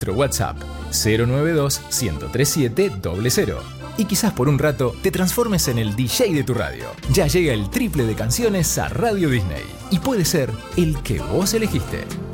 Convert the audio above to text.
Nuestro WhatsApp 092-1037-00. Y quizás por un rato te transformes en el DJ de tu radio. Ya llega el triple de canciones a Radio Disney. Y puede ser el que vos elegiste.